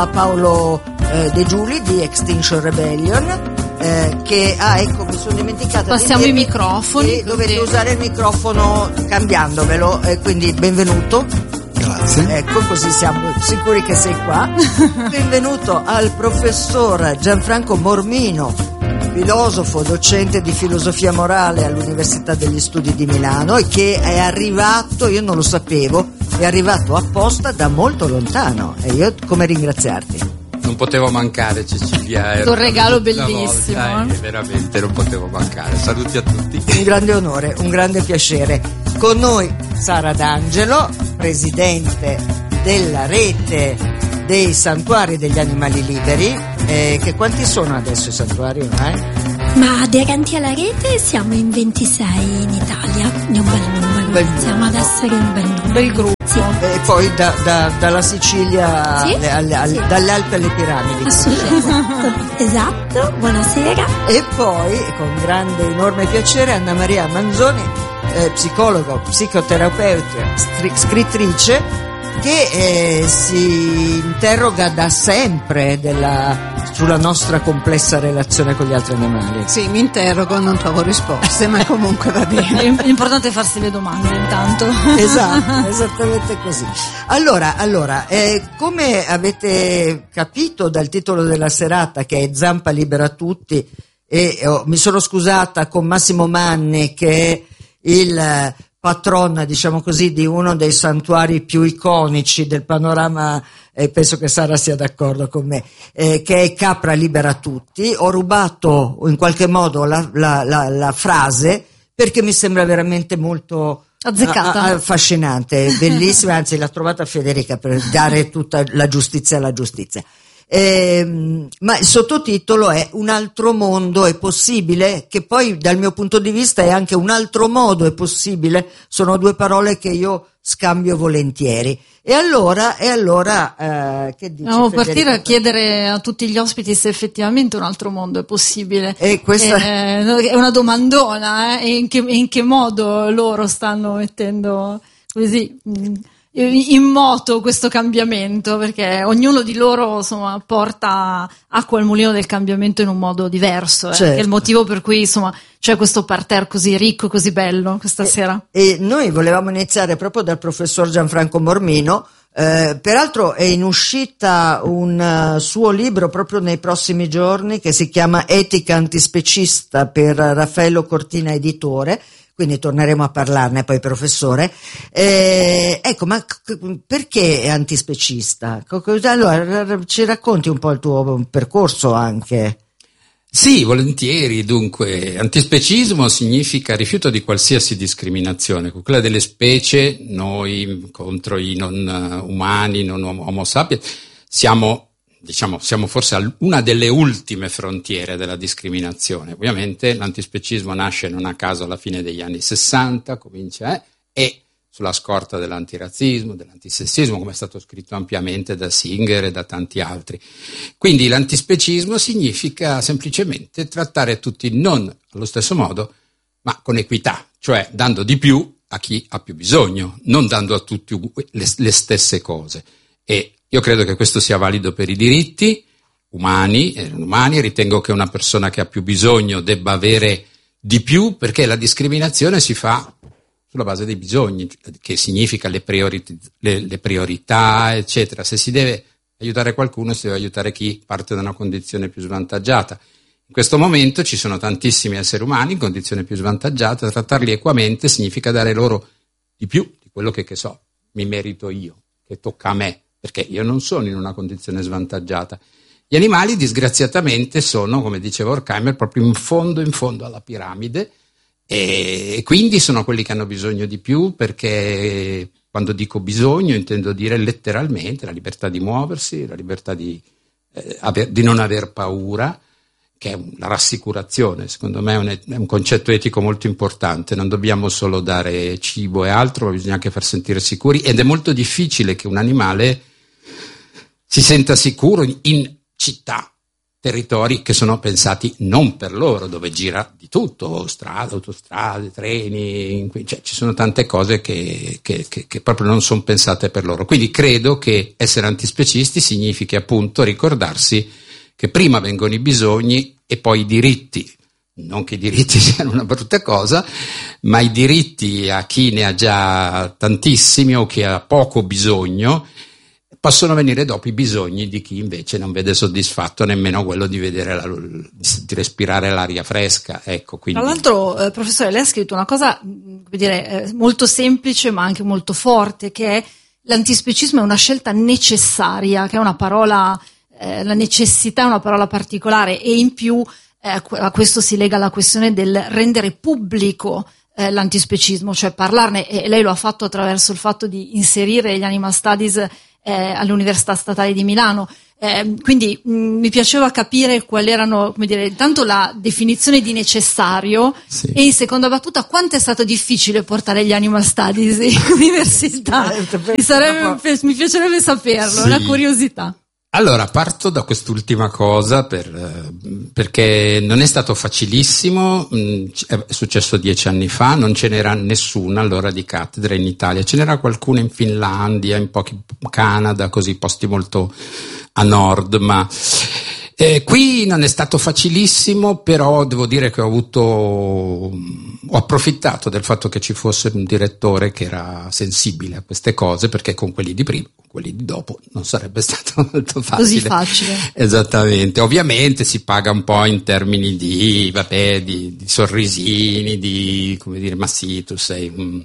a Paolo De Giuli di Extinction Rebellion, che ecco, mi sono dimenticata. Passiamo i microfoni. E dovete usare il microfono cambiandovelo, quindi benvenuto. Grazie. Ecco, così siamo sicuri che sei qua. Benvenuto al professor Gianfranco Mormino, filosofo, docente di filosofia morale all'Università degli Studi di Milano, e che è arrivato, io non lo sapevo, è arrivato apposta da molto lontano, e io come ringraziarti. Non potevo mancare, Cecilia. Un regalo bellissimo. Veramente non potevo mancare. Saluti a tutti. Un grande onore, un grande piacere. Con noi Sara D'Angelo, presidente della rete dei santuari degli animali liberi. Che quanti sono adesso i santuari? Ma aderenti alla rete siamo in 26 in Italia, quindi un bel numero. Iniziamo ad essere un bel numero. Bel gruppo. Sì. E poi dalla Sicilia, sì? dalle Alpi alle Piramidi. Assolutamente. Esatto, buonasera. E poi, con grande, enorme piacere, Anna Maria Manzoni, psicologa, psicoterapeuta, scrittrice, che si interroga da sempre sulla nostra complessa relazione con gli altri animali. Sì, mi interrogo, non trovo risposte, ma comunque va bene. L'importante è farsi le domande intanto. Esatto, esattamente così. Allora, come avete capito dal titolo della serata, che è Zampa libera tutti, mi sono scusata con Massimo Manni, che è il patron, diciamo così, di uno dei santuari più iconici del panorama, e penso che Sara sia d'accordo con me, che è Capra libera tutti. Ho rubato in qualche modo la frase, perché mi sembra veramente molto azzeccata, affascinante, bellissima, anzi l'ha trovata Federica per dare tutta la giustizia alla giustizia. Ma il sottotitolo è Un altro mondo è possibile, che poi dal mio punto di vista è anche un altro modo è possibile, sono due parole che io scambio volentieri. E allora che dici? Dobbiamo partire a chiedere a tutti gli ospiti se effettivamente un altro mondo è possibile. E questa è una domandona, e in che modo loro stanno mettendo così in moto questo cambiamento, perché ognuno di loro insomma porta acqua al mulino del cambiamento in un modo diverso, certo. Che è il motivo per cui insomma c'è questo parterre così ricco, così bello questa sera. E noi volevamo iniziare proprio dal professor Gianfranco Mormino. Peraltro è in uscita un suo libro proprio nei prossimi giorni, che si chiama Etica antispecista, per Raffaello Cortina editore, quindi torneremo a parlarne poi, professore. Ecco, ma perché è antispecista? Allora ci racconti un po' il tuo percorso anche? Sì, volentieri. Dunque, antispecismo significa rifiuto di qualsiasi discriminazione, quella delle specie. Noi contro i non umani, non homo sapiens, siamo forse una delle ultime frontiere della discriminazione. Ovviamente l'antispecismo nasce non a caso alla fine degli anni 60, e sulla scorta dell'antirazzismo, dell'antisessismo, come è stato scritto ampiamente da Singer e da tanti altri. Quindi l'antispecismo significa semplicemente trattare tutti non allo stesso modo, ma con equità, cioè dando di più a chi ha più bisogno, non dando a tutti le stesse cose. E io credo che questo sia valido per i diritti umani e non umani. Ritengo che una persona che ha più bisogno debba avere di più, perché la discriminazione si fa sulla base dei bisogni, che significa le priorità, eccetera. Se si deve aiutare qualcuno, si deve aiutare chi parte da una condizione più svantaggiata. In questo momento ci sono tantissimi esseri umani in condizione più svantaggiata. Trattarli equamente significa dare loro di più di quello che mi merito io, che tocca a me, perché io non sono in una condizione svantaggiata. Gli animali disgraziatamente sono, come diceva Horkheimer, proprio in fondo alla piramide, e quindi sono quelli che hanno bisogno di più, perché quando dico bisogno intendo dire letteralmente la libertà di muoversi, la libertà di non aver paura, che è la rassicurazione. Secondo me è un concetto etico molto importante. Non dobbiamo solo dare cibo e altro, ma bisogna anche far sentire sicuri, ed è molto difficile che un animale si senta sicuro in città, territori che sono pensati non per loro, dove gira di tutto, strade, autostrade, treni, cioè ci sono tante cose che proprio non sono pensate per loro. Quindi credo che essere antispecisti significhi appunto ricordarsi che prima vengono i bisogni e poi i diritti. Non che i diritti siano una brutta cosa, ma i diritti a chi ne ha già tantissimi o chi ha poco bisogno possono venire dopo i bisogni di chi invece non vede soddisfatto nemmeno quello di vedere di respirare l'aria fresca. Ecco, quindi. Tra l'altro, professore, lei ha scritto una cosa, come dire, molto semplice ma anche molto forte, che è: l'antispecismo è una scelta necessaria, che è una parola, la necessità è una parola particolare, e in più a questo si lega la questione del rendere pubblico l'antispecismo, cioè parlarne, e lei lo ha fatto attraverso il fatto di inserire gli Animal Studies all'Università Statale di Milano. Quindi mi piaceva capire quali erano, come dire, intanto la definizione di necessario, sì, e in seconda battuta quanto è stato difficile portare gli Animal Studies in università. Mi piacerebbe saperlo, sì, una curiosità. Allora, parto da quest'ultima cosa perché non è stato facilissimo, è successo 10 anni fa, non ce n'era nessuna allora di cattedra in Italia, ce n'era qualcuna in Finlandia, in Canada, così posti molto a nord, ma qui non è stato facilissimo, però devo dire che ho approfittato del fatto che ci fosse un direttore che era sensibile a queste cose, perché con quelli di prima, con quelli di dopo non sarebbe stato molto facile. Così facile. Esattamente. Ovviamente si paga un po' in termini di sorrisini, di, come dire, ma sì, tu sei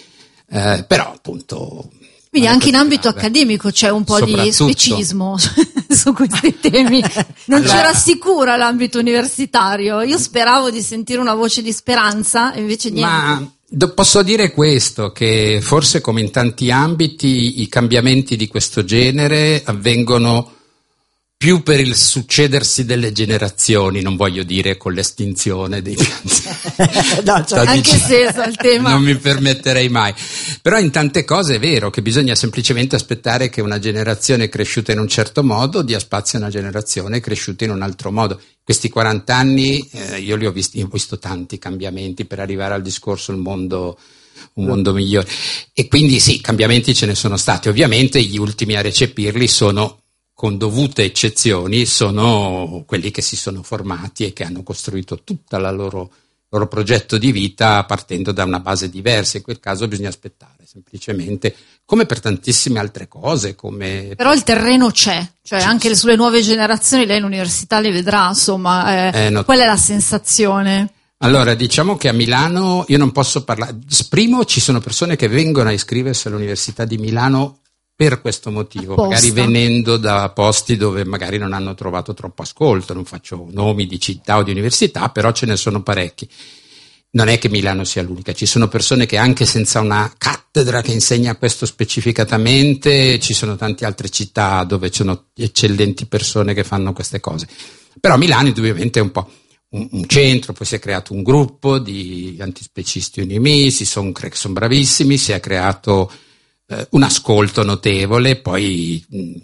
però appunto. Quindi anche in ambito accademico c'è un po' di specismo su questi temi. Non c'era sicura l'ambito universitario. Io speravo di sentire una voce di speranza, e invece niente. Ma posso dire questo, che forse come in tanti ambiti i cambiamenti di questo genere avvengono più per il succedersi delle generazioni, non voglio dire con l'estinzione dei pianeti. No, cioè, anche se il tema. Non mi permetterei mai. Però in tante cose è vero che bisogna semplicemente aspettare che una generazione cresciuta in un certo modo dia spazio a una generazione cresciuta in un altro modo. Questi 40 anni io ho visto tanti cambiamenti per arrivare al discorso un mondo migliore. E quindi sì, cambiamenti ce ne sono stati. Ovviamente gli ultimi a recepirli sono, con dovute eccezioni, sono quelli che si sono formati e che hanno costruito tutta la loro progetto di vita partendo da una base diversa. In quel caso bisogna aspettare, semplicemente, come per tantissime altre cose. Però il terreno c'è, cioè anche sulle nuove generazioni lei l'università le vedrà, insomma, qual è la sensazione? Allora, diciamo che a Milano io non posso parlare. Primo, ci sono persone che vengono a iscriversi all'Università di Milano per questo motivo, apposta, magari venendo da posti dove magari non hanno trovato troppo ascolto. Non faccio nomi di città o di università, però ce ne sono parecchi. Non è che Milano sia l'unica, ci sono persone che anche senza una cattedra che insegna questo specificatamente, ci sono tante altre città dove ci sono eccellenti persone che fanno queste cose. Però Milano indubbiamente è un po' un centro, poi si è creato un gruppo di antispecisti unimi, sono bravissimi, si è creato un ascolto notevole, poi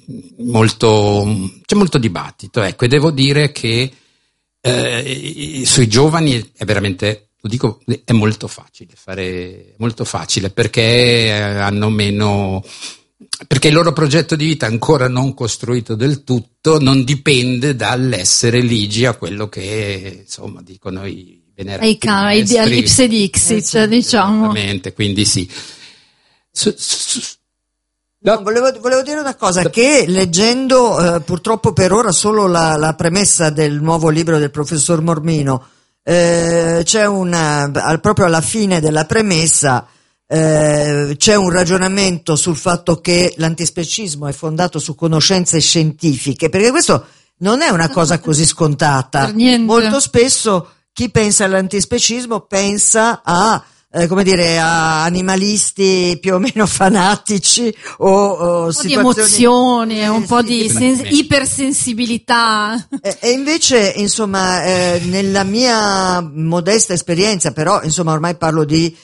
c'è molto dibattito, ecco, e devo dire che sui giovani è veramente, lo dico, è molto facile perché hanno meno, perché il loro progetto di vita ancora non costruito del tutto non dipende dall'essere ligi a quello che, insomma, dicono i venerati maestri, all'ipse dixit, diciamo. Esattamente, quindi sì. No, volevo dire una cosa, che leggendo purtroppo per ora solo la premessa del nuovo libro del professor Mormino, c'è proprio alla fine della premessa c'è un ragionamento sul fatto che l'antispecismo è fondato su conoscenze scientifiche, perché questo non è una cosa così scontata. Per niente. Molto spesso chi pensa all'antispecismo pensa a animalisti più o meno fanatici o un po' di emozioni, un po' di ipersensibilità. E invece, insomma, nella mia modesta esperienza, però, insomma, ormai parlo di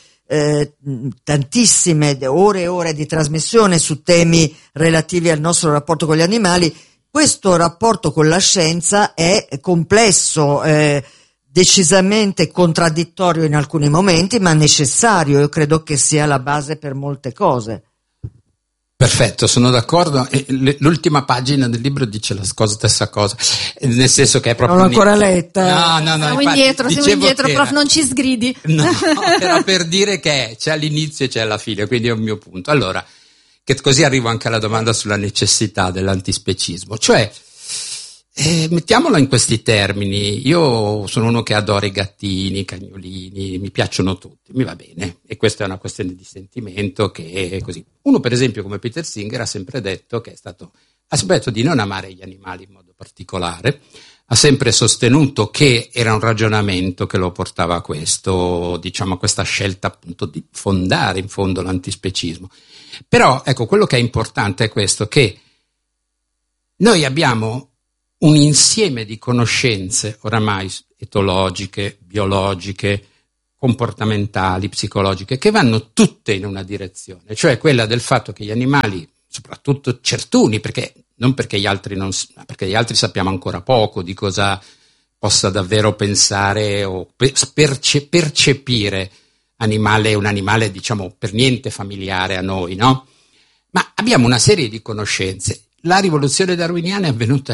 tantissime ore e ore di trasmissione su temi relativi al nostro rapporto con gli animali, questo rapporto con la scienza è complesso, decisamente contraddittorio in alcuni momenti, ma necessario. Io credo che sia la base per molte cose. Perfetto, sono d'accordo. L'ultima pagina del libro dice la stessa cosa, nel senso che è proprio... Non l'ho ancora letta. No, Siamo infatti, indietro, prof, non ci sgridi. No, era per dire che c'è all'inizio e c'è alla fine, quindi è un mio punto. Allora, che così arrivo anche alla domanda sulla necessità dell'antispecismo, cioè, mettiamolo in questi termini. Io sono uno che adora i gattini, i cagnolini, mi piacciono tutti, mi va bene, e questa è una questione di sentimento che è così. Uno, per esempio, come Peter Singer ha sempre detto di non amare gli animali in modo particolare, ha sempre sostenuto che era un ragionamento che lo portava a questo, diciamo, a questa scelta appunto di fondare in fondo l'antispecismo. Però, ecco, quello che è importante è questo, che noi abbiamo un insieme di conoscenze oramai etologiche, biologiche, comportamentali, psicologiche, che vanno tutte in una direzione, cioè quella del fatto che gli animali, soprattutto certuni, perché non perché gli altri perché gli altri sappiamo ancora poco di cosa possa davvero pensare o percepire un animale diciamo per niente familiare a noi, no? Ma abbiamo una serie di conoscenze. La rivoluzione darwiniana è avvenuta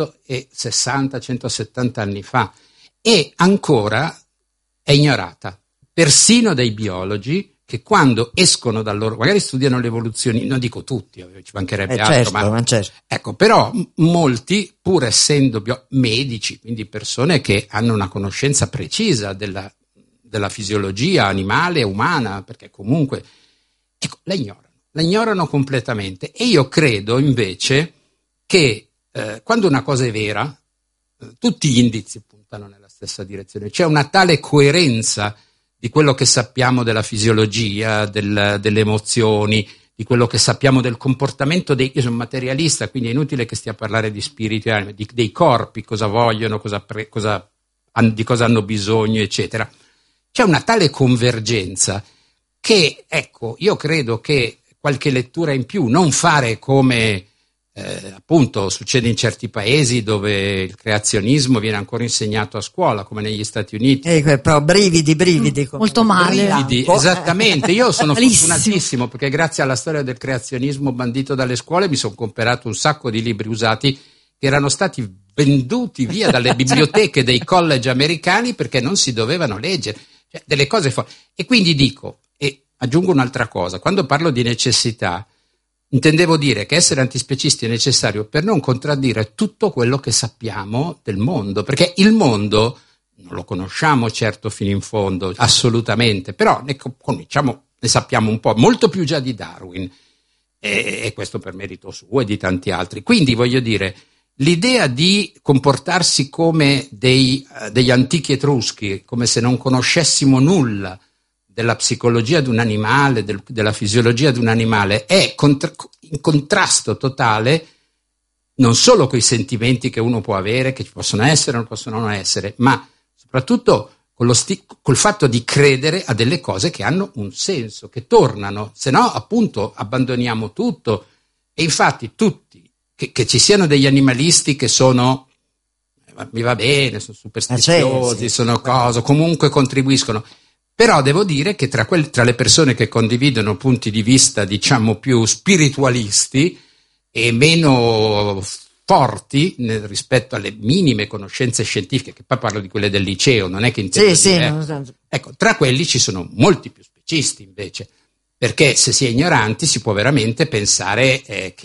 160-170 anni fa e ancora è ignorata, persino dai biologi che quando escono dal loro, magari studiano le evoluzioni, non dico tutti, ci mancherebbe altro, ma certo. Ecco, però molti, pur essendo medici, quindi persone che hanno una conoscenza precisa della fisiologia animale e umana, perché comunque, ecco, la ignorano completamente. E io credo invece che quando una cosa è vera, tutti gli indizi puntano nella stessa direzione. C'è una tale coerenza di quello che sappiamo della fisiologia, delle emozioni, di quello che sappiamo del comportamento io sono materialista, quindi è inutile che stia a parlare di spiriti, dei corpi, cosa vogliono, di cosa hanno bisogno, eccetera. C'è una tale convergenza che, ecco, io credo che qualche lettura in più, non fare come appunto succede in certi paesi dove il creazionismo viene ancora insegnato a scuola, come negli Stati Uniti. Però brividi. Molto male. Brividi, esattamente. Io sono fortunatissimo perché grazie alla storia del creazionismo bandito dalle scuole mi sono comprato un sacco di libri usati che erano stati venduti via dalle biblioteche dei college americani perché non si dovevano leggere. Cioè, delle cose E quindi dico, e aggiungo un'altra cosa, quando parlo di necessità, intendevo dire che essere antispecisti è necessario per non contraddire tutto quello che sappiamo del mondo, perché il mondo non lo conosciamo certo fino in fondo, assolutamente, però ne sappiamo un po', molto più già di Darwin, e questo per merito suo e di tanti altri. Quindi voglio dire, l'idea di comportarsi come degli antichi etruschi, come se non conoscessimo nulla della psicologia di un animale, della fisiologia di un animale, è in contrasto totale non solo con i sentimenti che uno può avere, che ci possono essere o non possono non essere, ma soprattutto col fatto di credere a delle cose che hanno un senso, che tornano, se no appunto abbandoniamo tutto. E infatti che ci siano degli animalisti che sono, mi va bene, sono superstiziosi, sono cose, comunque contribuiscono. Però devo dire che tra le persone che condividono punti di vista, diciamo, più spiritualisti e meno forti rispetto alle minime conoscenze scientifiche, che poi parlo di quelle del liceo, non è che intendo ecco, tra quelli ci sono molti più specisti invece, perché se si è ignoranti si può veramente pensare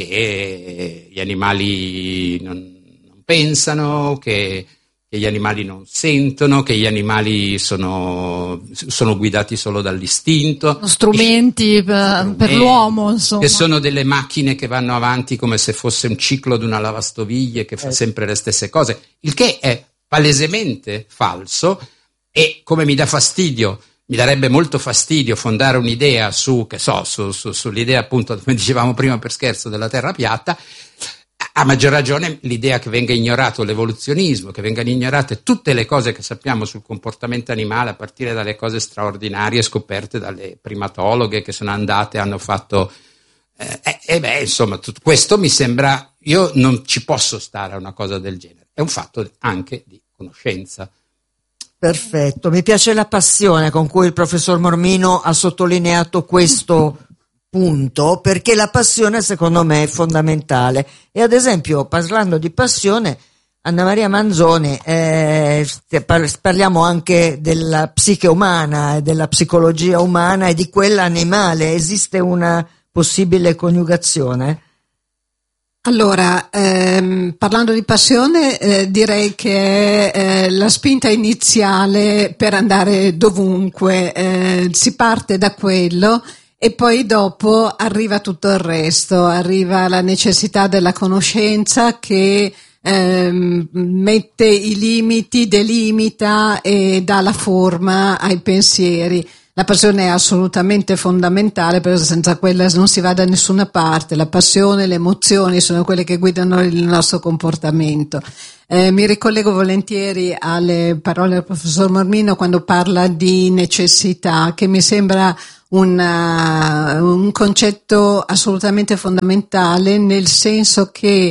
che gli animali non pensano, che gli animali non sentono, che gli animali sono guidati solo dall'istinto. Strumenti per l'uomo, insomma. Che sono delle macchine che vanno avanti come se fosse un ciclo di una lavastoviglie che fa sempre le stesse cose, il che è palesemente falso. E come mi darebbe molto fastidio fondare un'idea sull'idea appunto, come dicevamo prima per scherzo, della terra piatta. A maggior ragione l'idea che venga ignorato l'evoluzionismo, che vengano ignorate tutte le cose che sappiamo sul comportamento animale, a partire dalle cose straordinarie scoperte dalle primatologhe che sono andate, hanno fatto Insomma, tutto questo mi sembra, io non ci posso stare a una cosa del genere, è un fatto anche di conoscenza. Perfetto, mi piace la passione con cui il professor Mormino ha sottolineato questo punto, perché la passione secondo me è fondamentale. E ad esempio, parlando di passione, Anna Maria Manzoni, parliamo anche della psiche umana e della psicologia umana e di quella animale. Esiste una possibile coniugazione? Allora, parlando di passione, direi che è la spinta iniziale per andare dovunque, si parte da quello e poi dopo arriva tutto il resto, arriva la necessità della conoscenza che mette i limiti, delimita e dà la forma ai pensieri. La passione è assolutamente fondamentale, perché senza quella non si va da nessuna parte. La passione, le emozioni sono quelle che guidano il nostro comportamento. Mi ricollego volentieri alle parole del professor Mormino quando parla di necessità, che mi sembra un concetto assolutamente fondamentale, nel senso che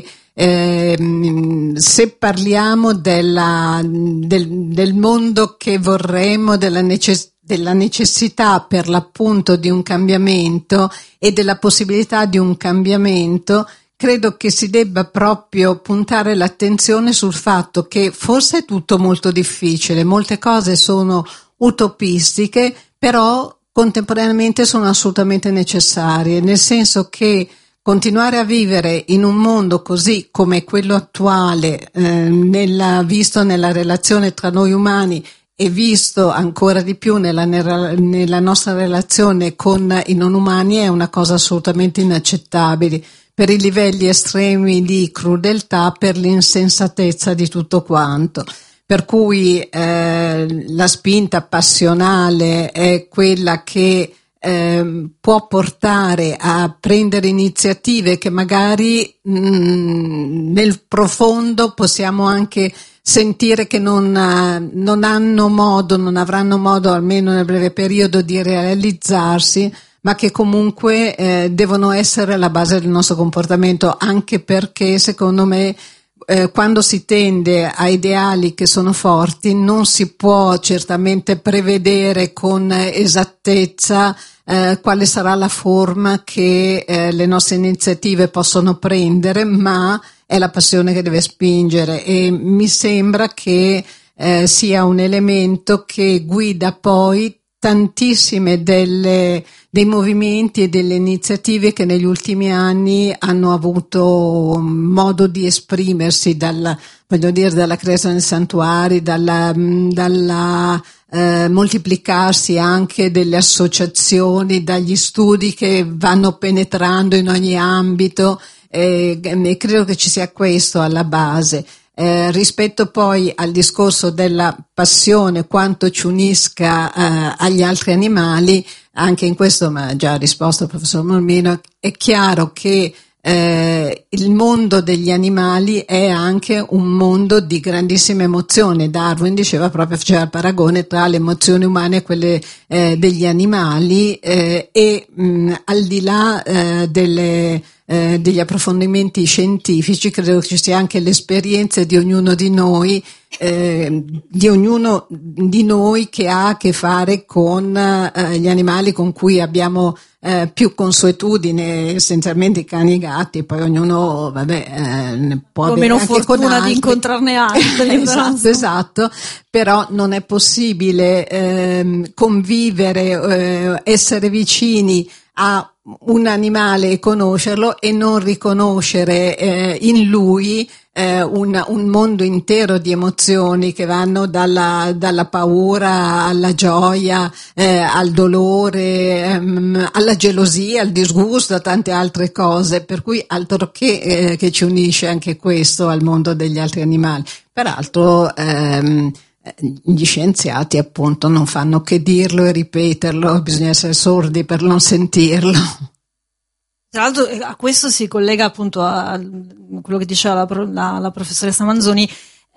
se parliamo del mondo che vorremmo, della necessità per l'appunto di un cambiamento e della possibilità di un cambiamento, credo che si debba proprio puntare l'attenzione sul fatto che forse è tutto molto difficile, molte cose sono utopistiche, però contemporaneamente sono assolutamente necessarie, nel senso che continuare a vivere in un mondo così come quello attuale, visto nella relazione tra noi umani e visto ancora di più nella nostra relazione con i non umani, è una cosa assolutamente inaccettabile per i livelli estremi di crudeltà, per l'insensatezza di tutto quanto. Per cui la spinta passionale è quella che può portare a prendere iniziative che magari nel profondo possiamo anche sentire che non avranno modo, almeno nel breve periodo, di realizzarsi, ma che comunque devono essere la base del nostro comportamento, anche perché secondo me quando si tende a ideali che sono forti non si può certamente prevedere con esattezza quale sarà la forma che le nostre iniziative possono prendere, ma è la passione che deve spingere, e mi sembra che sia un elemento che guida poi tantissime dei movimenti e delle iniziative che negli ultimi anni hanno avuto modo di esprimersi, dalla creazione di santuari, dalla moltiplicarsi anche delle associazioni, dagli studi che vanno penetrando in ogni ambito, e credo che ci sia questo alla base. Rispetto poi al discorso della passione, quanto ci unisca agli altri animali, anche in questo mi ha già risposto il professor Mormino, è chiaro che il mondo degli animali è anche un mondo di grandissime emozioni. Darwin faceva il paragone tra le emozioni umane e quelle degli animali, al di là degli approfondimenti scientifici, credo che ci sia anche l'esperienza di ognuno di noi, che ha a che fare con gli animali con cui abbiamo più consuetudine, essenzialmente i cani e i gatti, poi ognuno ne può avere meno anche fortuna con altri. di incontrarne altri. Esatto, però non è possibile convivere, essere vicini a un animale e conoscerlo e non riconoscere in lui un mondo intero di emozioni che vanno dalla paura alla gioia, al dolore, alla gelosia, al disgusto, a tante altre cose, per cui altro che ci unisce anche questo al mondo degli altri animali. Peraltro gli scienziati appunto non fanno che dirlo e ripeterlo, bisogna essere sordi per non sentirlo. Tra l'altro a questo si collega appunto a quello che diceva la professoressa Manzoni,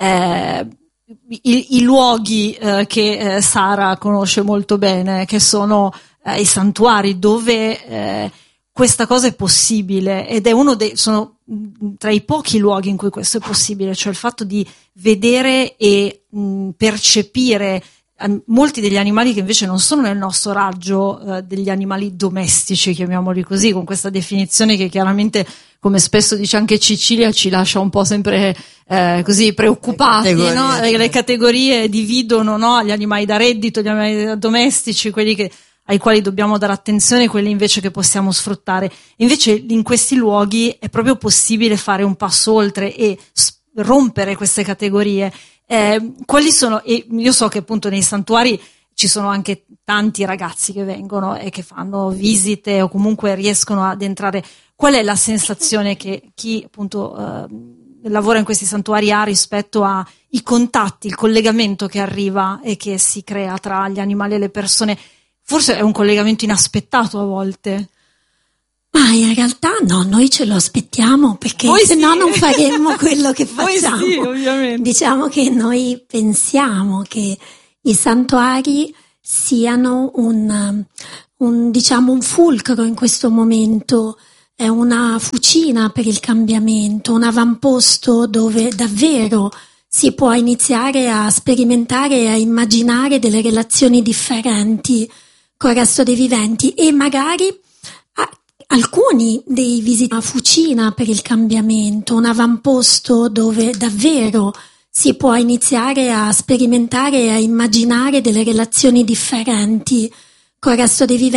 i luoghi che Sara conosce molto bene, che sono i santuari, dove questa cosa è possibile, ed è sono tra i pochi luoghi in cui questo è possibile, cioè il fatto di vedere e percepire molti degli animali che invece non sono nel nostro raggio degli animali domestici, chiamiamoli così, con questa definizione che chiaramente, come spesso dice anche Cecilia, ci lascia un po' sempre così preoccupati, no? Le categorie dividono, no? Gli animali da reddito, gli animali domestici, quelli ai quali dobbiamo dare attenzione, quelli invece che possiamo sfruttare. Invece in questi luoghi è proprio possibile fare un passo oltre e rompere queste categorie. Quali sono? E io so che appunto nei santuari ci sono anche tanti ragazzi che vengono e che fanno visite o comunque riescono ad entrare. Qual è la sensazione che chi appunto lavora in questi santuari ha rispetto ai contatti, il collegamento che arriva e che si crea tra gli animali e le persone? Forse è un collegamento inaspettato a volte. Ma in realtà no, noi ce lo aspettiamo, perché se no non faremmo quello che facciamo. Sì, ovviamente. Diciamo che noi pensiamo che i santuari siano un fulcro in questo momento, è una fucina per il cambiamento, un avamposto dove davvero si può iniziare a sperimentare e a immaginare delle relazioni differenti col resto dei viventi, e magari alcuni dei visitatori una fucina per il cambiamento, un avamposto dove davvero si può iniziare a sperimentare e a immaginare delle relazioni differenti col resto dei viventi.